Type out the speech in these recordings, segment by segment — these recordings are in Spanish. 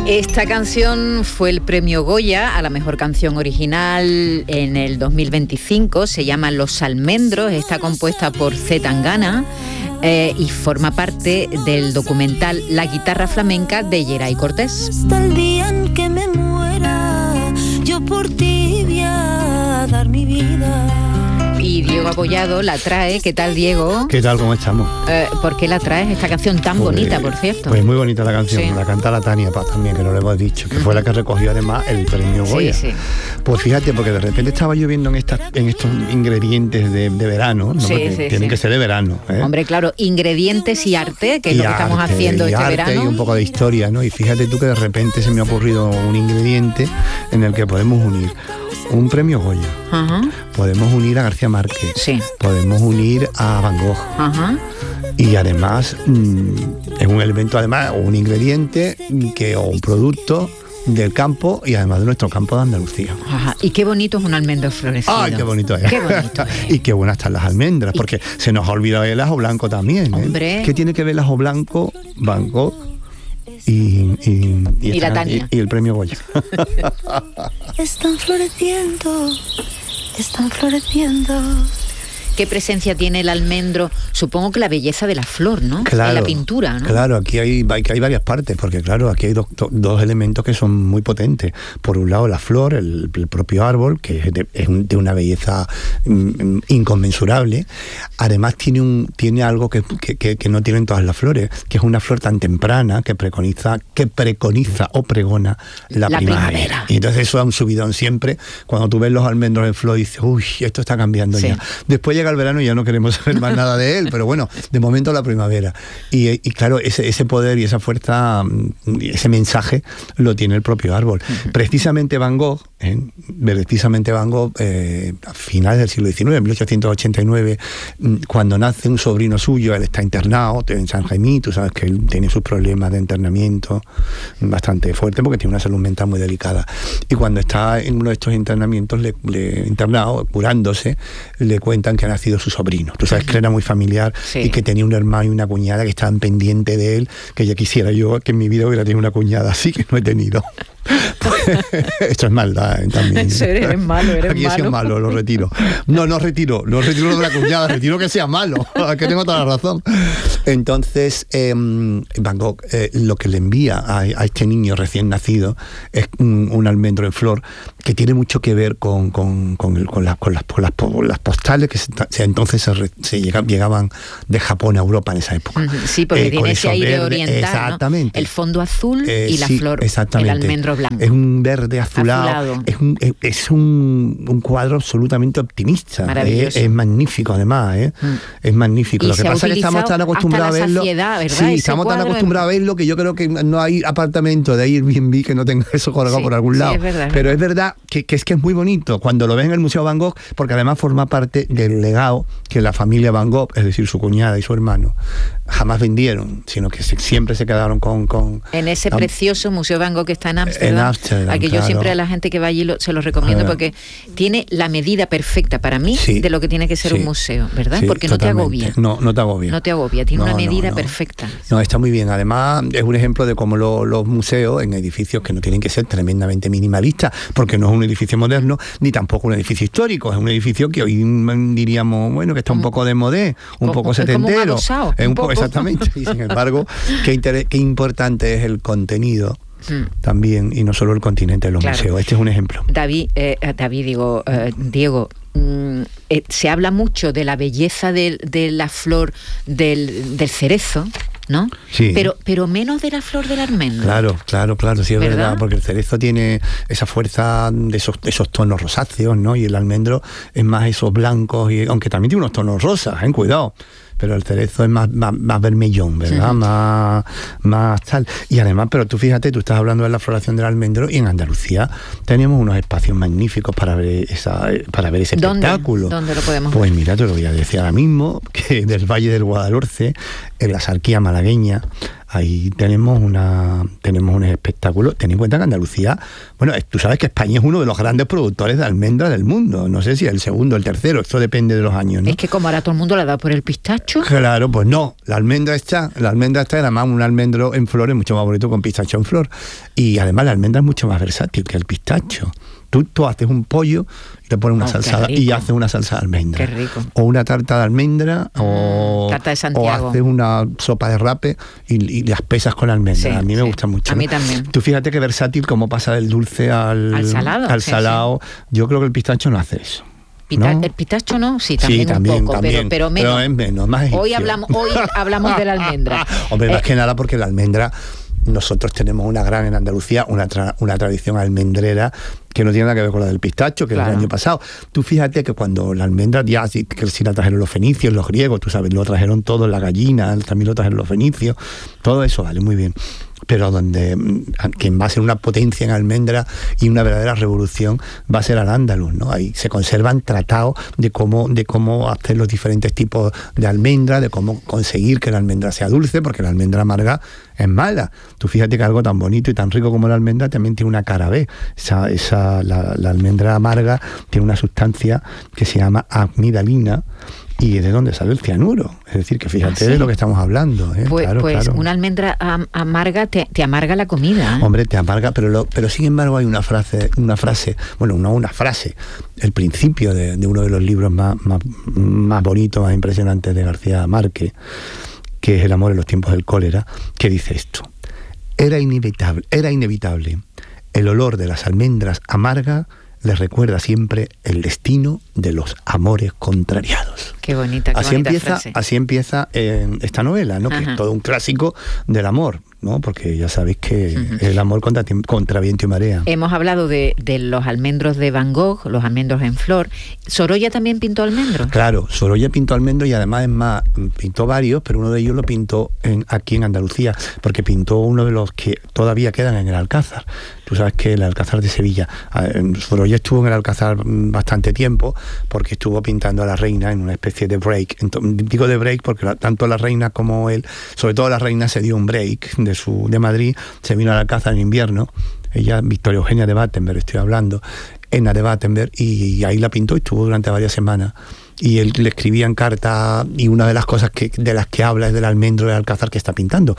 Esta canción fue el premio Goya a la mejor canción original en el 2025. Se llama Los Almendros, está compuesta por C. Tangana y forma parte del documental La guitarra flamenca de Geray Cortés. Hasta el día en que me muera, yo por ti voy a dar mi vida. Y Diego Abollado la trae. ¿Qué tal, Diego? ¿Qué tal? ¿Cómo estamos? ¿Por qué la traes? Esta canción tan bonita, por cierto. Pues muy bonita la canción, Sí. La canta la Tania Paz también, que no lo hemos dicho, que fue la que recogió además el premio Goya. Sí. Pues fíjate, porque de repente estaba lloviendo en estos ingredientes de verano, ¿no? Sí, Porque sí, tienen sí. que ser de verano, ¿eh? Hombre, claro, ingredientes y arte, que es Y lo que estamos arte, haciendo y este arte verano. y un poco de historia, ¿no? Y fíjate tú que de repente se me ha ocurrido un ingrediente en el que podemos unir un premio Goya, Ajá, podemos unir a García Márquez, sí. podemos unir a Van Gogh, Ajá. y además es un elemento, además, o un ingrediente o un producto del campo y además de nuestro campo de Andalucía. Ajá. Y qué bonito es un almendro florecido. ¡Ay, qué bonito es! Qué bonito es. Y qué buenas están las almendras, porque se nos ha olvidado el ajo blanco también, ¿eh? Hombre. ¿Qué tiene que ver el ajo blanco, Van Gogh y la Tania? y el premio Goya? Están floreciendo, están floreciendo. ¿Qué presencia tiene el almendro? Supongo que la belleza de la flor, ¿no? Claro, en la pintura, ¿no? Claro, aquí hay varias partes, porque claro, aquí hay dos elementos que son muy potentes. Por un lado, la flor, el propio árbol, que es de una belleza inconmensurable. Además, tiene algo que no tienen todas las flores, que es una flor tan temprana que preconiza o pregona la primavera. Y entonces eso da un subidón siempre. Cuando tú ves los almendros en flor, dices, uy, esto está cambiando Sí. ya. Después llega el verano y ya no queremos saber más nada de él, pero bueno, de momento la primavera. Y claro, ese poder y esa fuerza, ese mensaje lo tiene el propio árbol. Precisamente Van Gogh, a finales del siglo XIX, en 1889, cuando nace un sobrino suyo, él está internado en San Jaime, tú sabes que él tiene sus problemas de internamiento bastante fuertes porque tiene una salud mental muy delicada. Y cuando está en uno de estos internamientos, internado, curándose, le cuentan que ha nacido su sobrino. Tú sabes que él era muy familiar, Sí. y que tenía un hermano y una cuñada que estaban pendientes de él, que ya quisiera yo que en mi vida hubiera tenido una cuñada así, que no he tenido. Esto es maldad, también. Eres malo, Aquí he sido malo, lo retiro. No retiro lo de la cuñada, retiro que sea malo, que tengo toda la razón. Entonces, Van Gogh lo que le envía a este niño recién nacido es un almendro en flor, que tiene mucho que ver con las postales que entonces se llegaban de Japón a Europa en esa época. Sí, porque tiene con ese eso aire verde, oriental, exactamente. ¿no? El fondo azul y la sí, flor, el exactamente. almendro blanco. Es un verde azulado. Azulado. Es un cuadro absolutamente optimista. Maravilloso. Es magnífico, además. Es magnífico. Y Lo que se ha pasa es que estamos tan acostumbrados a hasta la verlo. saciedad, ¿verdad? Sí, Ese estamos tan cuadro acostumbrados a verlo que yo creo que no hay apartamento de Airbnb que no tenga eso colgado Sí, por algún sí, lado. es verdad, Pero es verdad que es muy bonito cuando lo ves en el Museo Van Gogh, porque además forma parte del legado que la familia Van Gogh, es decir, su cuñada y su hermano, jamás vendieron, sino que siempre se quedaron con en ese precioso Museo Van Gogh que está en Ámsterdam, Ámsterdam, a que yo claro. siempre a la gente que va allí se lo recomiendo, porque tiene la medida perfecta para mí de lo que tiene que ser un museo, ¿verdad? Sí, porque totalmente. No te agobia. No te agobia, tiene una medida perfecta. No, está muy bien. Además, es un ejemplo de cómo los museos en edificios que no tienen que ser tremendamente minimalistas, porque no es un edificio moderno, ni tampoco un edificio histórico, es un edificio que hoy diríamos, bueno, que está un poco de modé, un poco setentero. Es un poco. Exactamente. Y sin embargo, qué importante es el contenido también, y no solo el continente de los museos. Este es un ejemplo. Diego, se habla mucho de la belleza de la flor del cerezo, ¿no? Sí. Pero menos de la flor del almendro. Claro, sí es verdad, porque el cerezo tiene esa fuerza de esos tonos rosáceos, ¿no? Y el almendro es más esos blancos, aunque también tiene unos tonos rosas, cuidado. Pero el cerezo es más vermellón, ¿verdad? Más tal. Y además, pero tú fíjate, tú estás hablando de la floración del almendro, y en Andalucía tenemos unos espacios magníficos para ver ese espectáculo. ¿Dónde lo podemos ver? Pues ver? mira, te lo voy a decir ahora mismo, que del Valle del Guadalhorce, en la Sarquía malagueña, Ahí tenemos un espectáculo. Ten en cuenta que Andalucía, bueno, tú sabes que España es uno de los grandes productores de almendra del mundo. No sé si el segundo o el tercero, esto depende de los años, ¿no? Es que como ahora todo el mundo le ha dado por el pistacho. Claro, pues no, la almendra está además un almendro en flor es mucho más bonito con pistacho en flor. Y además la almendra es mucho más versátil que el pistacho. Tú haces un pollo y te pones una salsa y haces una salsa de almendra. Qué rico. O una tarta de almendra o tarta de Santiago. O haces una sopa de rape y las pesas con almendra. Sí, a mí me gusta mucho. A mí también. Tú fíjate que versátil como pasa del dulce al salado. Sí. Yo creo que el pistacho no hace eso. ¿No? El pistacho no, sí, también un poco, también, pero menos. Pero es menos, más egipcio. Hoy hablamos de la almendra. Hombre, más que nada porque la almendra, nosotros tenemos en Andalucía, una tradición almendrera que no tiene nada que ver con la del pistacho, que claro. El año pasado. Tú fíjate que cuando la almendra, ya si la trajeron los fenicios, los griegos, tú sabes, lo trajeron todo, la gallina, también lo trajeron los fenicios, todo eso vale muy bien. Pero quien va a ser una potencia en almendra y una verdadera revolución va a ser Al-Ándalus, ¿no? Ahí se conservan tratados de cómo hacer los diferentes tipos de almendra, de cómo conseguir que la almendra sea dulce, porque la almendra amarga es mala. Tú fíjate que algo tan bonito y tan rico como la almendra también tiene una cara B. La almendra amarga tiene una sustancia que se llama amidalina, y de dónde sale el cianuro. Es decir, que fíjate de lo que estamos hablando. Pues claro. Una almendra amarga te amarga la comida. Hombre, te amarga, pero sin embargo hay una frase, el principio de uno de los libros más bonitos, más impresionantes de García Márquez, que es El amor en los tiempos del cólera, que dice esto: era inevitable. El olor de las almendras amargas les recuerda siempre el destino de los amores contrariados. Qué bonita frase. Así empieza esta novela, ¿no? Que es todo un clásico del amor, ¿no? Porque ya sabéis que el amor contra viento y marea. Hemos hablado de los almendros de Van Gogh, los almendros en flor. ¿Sorolla también pintó almendros? Claro, Sorolla pintó almendros y además pintó varios, pero uno de ellos lo pintó aquí en Andalucía, porque pintó uno de los que todavía quedan en el Alcázar. Tú sabes que el Alcázar de Sevilla, Sorolla estuvo en el Alcázar bastante tiempo, porque estuvo pintando a la reina en una especie de break. Digo de break porque tanto la reina como él, sobre todo la reina, se dio un break de Madrid, se vino al Alcázar en invierno. Ella, Victoria Eugenia de Battenberg, estoy hablando, Ena de Battenberg, y ahí la pintó y estuvo durante varias semanas. Y él le escribía en carta, y una de las cosas de las que habla es del almendro del Alcázar que está pintando.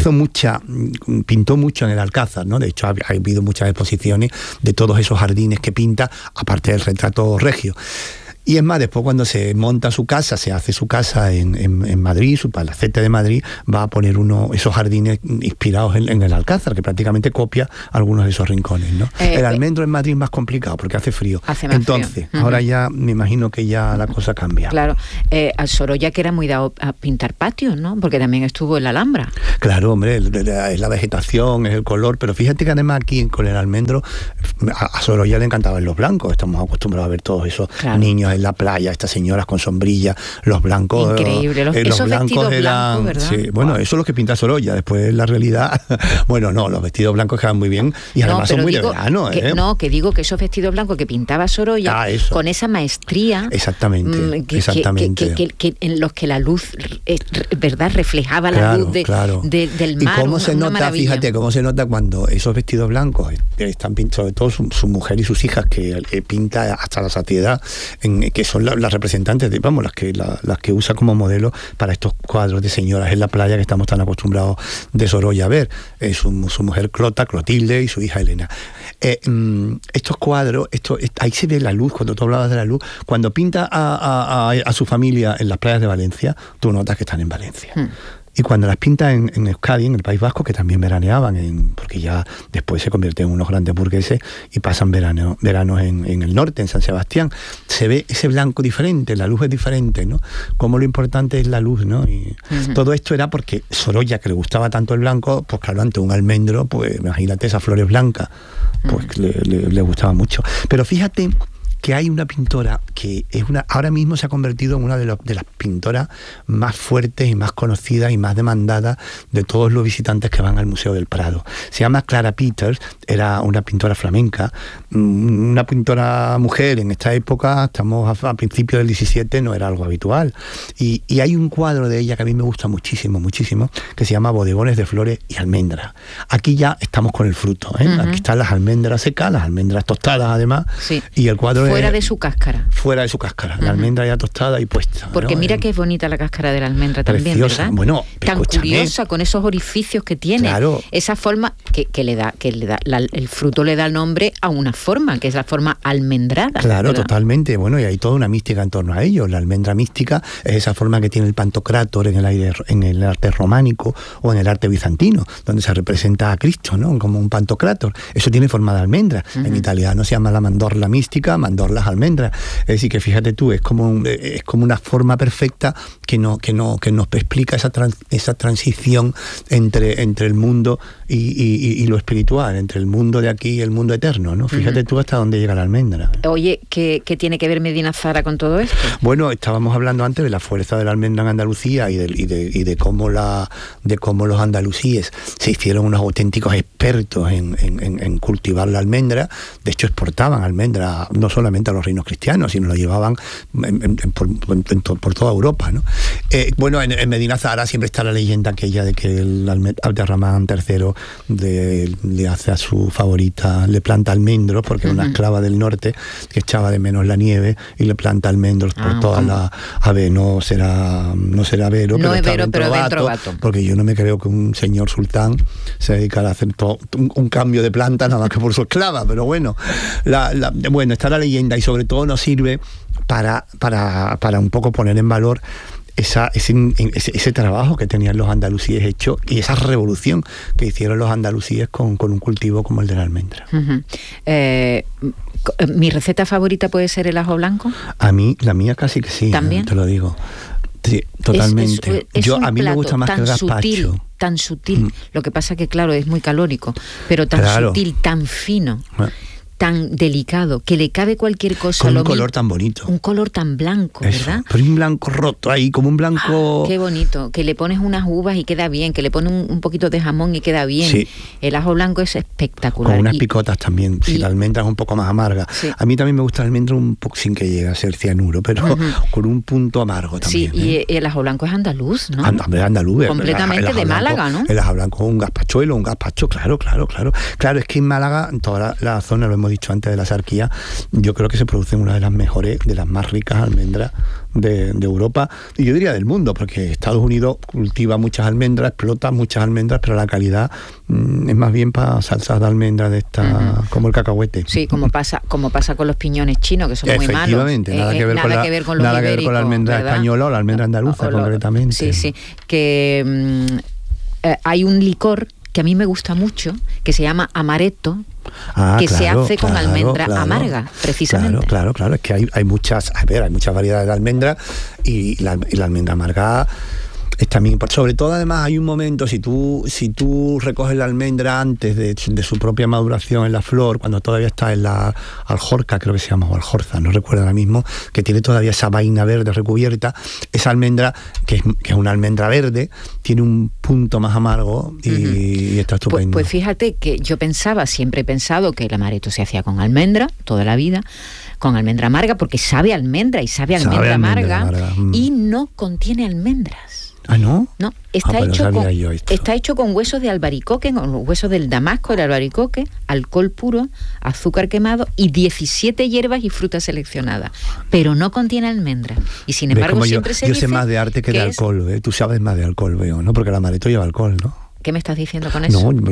Pintó mucho en el Alcázar, ¿no? De hecho, ha habido muchas exposiciones de todos esos jardines que pinta, aparte del retrato regio. Y es más, después cuando se monta su casa, se hace su casa en Madrid, su palacete de Madrid, va a poner esos jardines inspirados en el Alcázar, que prácticamente copia algunos de esos rincones, ¿no? El almendro en Madrid es más complicado porque hace frío. Entonces, ahora ya me imagino que ya la cosa cambia. Claro, a Sorolla, que era muy dado a pintar patios, ¿no? Porque también estuvo en la Alhambra. Claro, hombre, es la vegetación, es el color, pero fíjate que además aquí con el almendro, a Sorolla le encantaban los blancos. Estamos acostumbrados a ver todos esos niños en la playa, estas señoras con sombrilla, los blancos. Increíble, los blancos eran, ¿verdad? Sí, bueno, eso es lo que pinta Sorolla. Después la realidad, bueno, no, los vestidos blancos quedan muy bien y además son muy de verano. Que digo que esos vestidos blancos que pintaba Sorolla, con esa maestría, exactamente. Que en los que la luz, verdad, reflejaba la luz del mar. Y cómo se nota, fíjate, cómo se nota cuando esos vestidos blancos están pintados, sobre todo su mujer y sus hijas, que pinta hasta la saciedad, que son las representantes las que usa como modelo para estos cuadros de señoras en la playa que estamos tan acostumbrados de Sorolla a ver, su mujer Clotilde y su hija Elena. Estos cuadros, ahí se ve la luz. Cuando tú hablabas de la luz, cuando pinta a su familia en las playas de Valencia, tú notas que están en Valencia. Y cuando las pinta en Euskadi, en el País Vasco, que también veraneaban, porque ya después se convierten en unos grandes burgueses y pasan veranos en el norte, en San Sebastián, se ve ese blanco diferente, la luz es diferente, ¿no? Como lo importante es la luz, ¿no? Y todo esto era porque Sorolla, que le gustaba tanto el blanco, pues claro, ante un almendro, pues imagínate esas flores blancas, pues le gustaba mucho. Pero fíjate que hay una pintora que es ahora mismo se ha convertido en una de las pintoras más fuertes y más conocidas y más demandadas de todos los visitantes que van al Museo del Prado. Se llama Clara Peters, era una pintora flamenca, una pintora mujer en esta época, estamos a principios del 17, no era algo habitual. Y hay un cuadro de ella que a mí me gusta muchísimo, muchísimo, que se llama Bodegones de Flores y Almendras. Aquí ya estamos con el fruto, ¿eh? Aquí están las almendras secas, las almendras tostadas además, sí. Y el cuadro fuera de su cáscara. Fuera de su cáscara, la almendra ya tostada y puesta. Porque ¿no? mira que es bonita la cáscara de la almendra también, preciosa. ¿verdad? Bueno, tan curiosa, con esos orificios que tiene. Claro. Esa forma que le da el fruto le da nombre a una forma, que es la forma almendrada. Claro, ¿verdad? totalmente. Bueno, y hay toda una mística en torno a ello. La almendra mística es esa forma que tiene el Pantocrátor en el arte románico o en el arte bizantino, donde se representa a Cristo, ¿no? Como un Pantocrátor. Eso tiene forma de almendra. En italiano se llama la mandorla mística, mandorlas almendras. Es decir, que fíjate tú, es como una forma perfecta que nos explica esa transición entre el mundo y lo espiritual, entre el mundo de aquí y el mundo eterno, ¿no? Fíjate tú hasta dónde llega la almendra. Oye, ¿qué tiene que ver Medina Zara con todo esto? Bueno, estábamos hablando antes de la fuerza de la almendra en Andalucía y de cómo los andalusíes se hicieron unos auténticos expertos en cultivar la almendra. De hecho, exportaban almendra no solamente a los reinos cristianos, sino lo llevaban por toda Europa, ¿no? Bueno, en Medina Zara siempre está la leyenda aquella de que el Abderramán III le hace a su favorita, le planta almendros, porque era una esclava del norte que echaba de menos la nieve y le planta almendros por toda la... A ver, no será Vero, no pero es está Vero, pero dentro Bato. Porque yo no me creo que un señor sultán se dedicara a hacer un cambio de planta nada más que por su esclava, pero bueno, bueno, está la leyenda y sobre todo nos sirve para un poco poner en valor ese trabajo que tenían los andalusíes hecho y esa revolución que hicieron los andalusíes con un cultivo como el de la almendra. ¿Mi receta favorita puede ser el ajo blanco? A mí, la mía casi que sí. ¿También? Te lo digo. Sí, totalmente. A mí me gusta más que el gazpacho. Tan sutil. Lo que pasa que, claro, es muy calórico, pero tan sutil, tan fino. Tan delicado, que le cabe cualquier cosa. Con un color tan bonito. Un color tan blanco, eso, ¿verdad? Pero un blanco roto ahí, como un blanco... Qué bonito, que le pones unas uvas y queda bien, que le pones un poquito de jamón y queda bien. Sí. El ajo blanco es espectacular. Con unas picotas también, si la almendra es un poco más amarga. Sí. A mí también me gusta la almendra un poco sin que llegue a ser cianuro, pero con un punto amargo también. Sí, y el ajo blanco es andaluz, ¿no? Andaluz. Completamente de Málaga, ¿no? El ajo blanco es un gazpacho, claro. Claro, es que en Málaga, en toda la zona, lo hemos dicho antes de la sarquía, yo creo que se producen una de las mejores, de las más ricas almendras de Europa y yo diría del mundo, porque Estados Unidos cultiva muchas almendras, explota muchas almendras, pero la calidad es más bien para salsas de almendras de esta, como el cacahuete. Sí, como pasa con los piñones chinos, que son muy malos. Efectivamente, nada que ver con la almendra española o la almendra andaluza, concretamente. Sí, que hay un licor que a mí me gusta mucho, que se llama amaretto, se hace con almendra amarga, precisamente. Claro, es que hay muchas variedades de almendra y la almendra amarga es también, sobre todo además hay un momento, si tú recoges la almendra antes de su propia maduración en la flor, cuando todavía está en la aljorca, creo que se llama, o aljorza, no recuerdo ahora mismo, que tiene todavía esa vaina verde recubierta, esa almendra, que es una almendra verde, tiene un punto más amargo y está estupendo. Pues fíjate que yo siempre he pensado que el amaretto se hacía con almendra, toda la vida, con almendra amarga, porque sabe almendra amarga. Y no contiene almendras. ¿Ah, no? No, está hecho con huesos de albaricoque, con huesos del damasco, el albaricoque, alcohol puro, azúcar quemado y 17 hierbas y frutas seleccionadas. Pero no contiene almendras. Y sin embargo siempre se dice... Yo sé más de arte que de alcohol, ¿eh? Tú sabes más de alcohol, veo, ¿no? Porque el amaretto lleva alcohol, ¿no? ¿Qué me estás diciendo con eso? No, me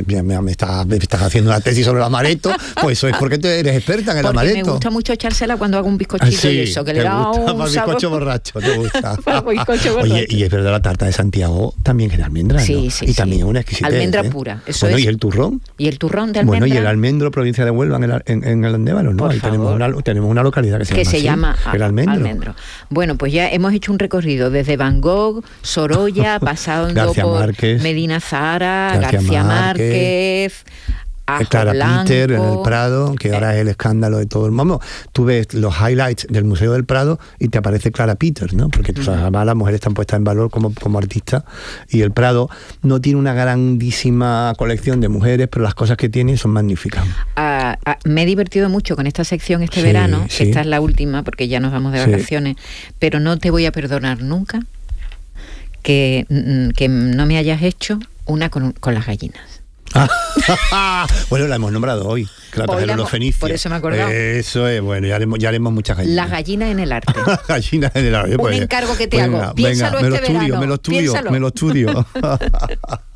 estás haciendo una tesis sobre el amaretto, pues eso es porque tú eres experta en el amaretto. Me gusta mucho echársela cuando hago un bizcochito y eso, que le da un sabor. Bizcocho borracho, te gusta. Bizcocho borracho. Oye, y es verdad, la tarta de Santiago también es de almendras, ¿no? Sí, y también es una exquisitez. Almendra pura, eso bueno, es. ¿y el turrón? ¿Y el turrón de almendra? Bueno, y el almendro, provincia de Huelva, en el Andévalo, ¿no? Ahí tenemos una localidad que se llama el almendro. Bueno, pues ya hemos hecho un recorrido desde Van Gogh, Sorolla, pasando por Medina Zara, García Márquez, ajo Clara blanco. Peter en el Prado, que ahora es el escándalo de todo el mundo. Tú ves los highlights del Museo del Prado y te aparece Clara Peter, ¿no? Porque tú sabes, además las mujeres están puestas en valor como artistas, y el Prado no tiene una grandísima colección de mujeres, pero las cosas que tiene son magníficas. Me he divertido mucho con esta sección este Sí, verano, sí. esta es la última porque ya nos vamos de Sí. vacaciones, pero no te voy a perdonar nunca que no me hayas hecho una con las gallinas. Bueno, la hemos nombrado hoy, que la Hoy trajeron la los hemos- fenicios. por eso me he acordado. Eso es, bueno, ya haremos muchas gallinas. Las gallinas en el arte. Gallinas en el aire. Un encargo que te hago. Piénsalo me lo este estudio, verano. me lo estudio, Piénsalo. me lo estudio.